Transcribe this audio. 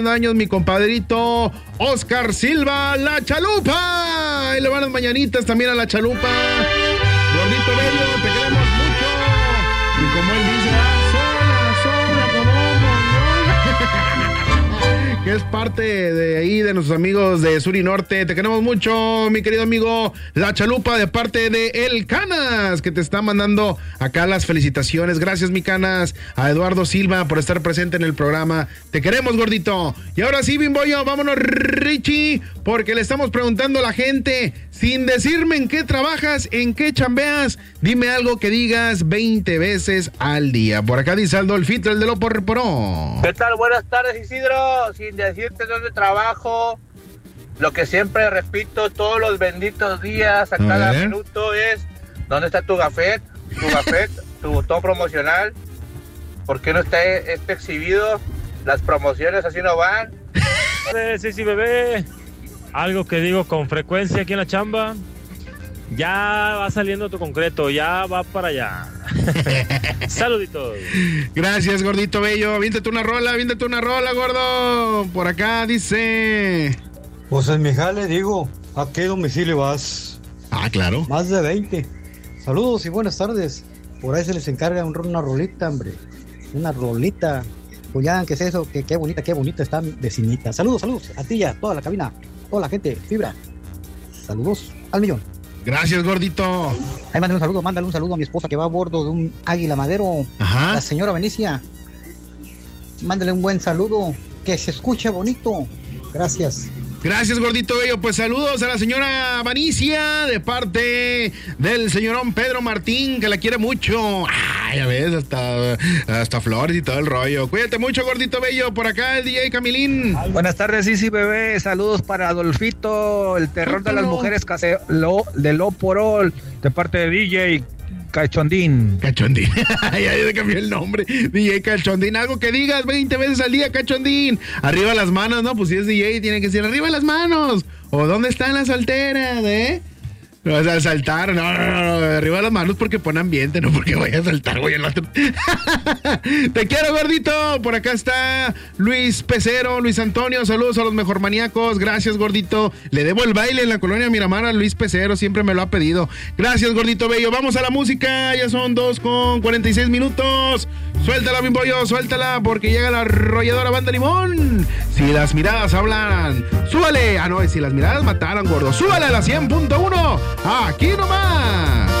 años mi compadrito Oscar Silva, la Chalupa. Y le van las mañanitas también a la Chalupa. Gordito bello, te queremos mucho. Y como él dice, sola, como que es parte de ahí de nuestros amigos de Sur y Norte. Te queremos mucho, mi querido amigo La Chalupa, de parte de El Canas, que te está mandando acá las felicitaciones. Gracias, mi Canas, a Eduardo Silva por estar presente en el programa. Te queremos, gordito. Y ahora sí, Bimbollo, vámonos, Richie, porque le estamos preguntando a la gente, sin decirme en qué trabajas, en qué chambeas, dime algo que digas 20 veces al día. Por acá dice Aldo el Fitro, el de lo porporó. ¿Qué tal? Buenas tardes, Isidro. Sin decirte dónde trabajo, lo que siempre repito todos los benditos días, a cada minuto es, ¿dónde está tu gafet? Tu botón promocional. ¿Por qué no está exhibido? Las promociones así no van. Sí, bebé. Algo que digo con frecuencia aquí en la chamba. Ya va saliendo tu concreto, ya va para allá. Saluditos. Gracias, gordito bello. Viéntate una rola, gordo. Por acá dice... Pues en mi jale digo, ¿a qué domicilio vas? Ah, claro. Más de 20. Saludos y buenas tardes. Por ahí se les encarga una rolita, hombre. Una rolita. Pues ya, ¿qué es eso? Qué bonita está mi vecinita. Saludos a ti y a toda la cabina, toda la gente, Fibra. Saludos al millón. Gracias, gordito. Ahí mándale un saludo a mi esposa que va a bordo de un Águila Madero. Ajá. La señora Benicia. Mándale un buen saludo, que se escuche bonito. Gracias. Gracias, gordito bello. Pues saludos a la señora Vanicia de parte del señorón Pedro Martín, que la quiere mucho. Ay, ya ves, hasta flores y todo el rollo. Cuídate mucho, gordito bello. Por acá el DJ Camilín. Buenas tardes, sí, bebé. Saludos para Adolfito, el terror de las mujeres de Loporol, de parte de DJ Cachondín. Ya le cambié el nombre. DJ Cachondín. Algo que digas 20 veces al día, Cachondín. Arriba las manos, ¿no? Pues si es DJ tiene que decir arriba las manos. O ¿dónde están las solteras, O sea, saltar, no, arriba las manos porque pone ambiente, no porque vaya a saltar, güey, el otro. Te quiero, gordito. Por acá está Luis Pecero, Luis Antonio, saludos a los mejormaníacos. Gracias, gordito. Le debo el baile en la colonia Miramar a Luis Pecero, siempre me lo ha pedido. Gracias, gordito bello. Vamos a la música, ya son 2:46. Suéltala, Bimbollo, suéltala, porque llega la arrolladora Banda Limón. Si las miradas hablan, súbale. Si las miradas mataran, gordo, súbale a la 100.1. Aquí nomás.